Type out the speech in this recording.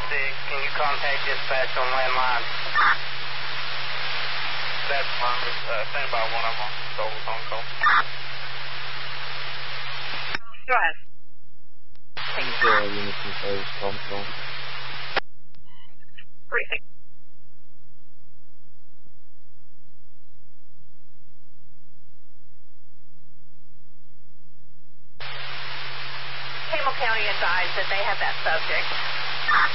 Can you contact dispatch on landline? That's fine. Stand by one. I'm on phone call. Go ahead. Unity Service Control. Briefing. Cable County advised that they have that subject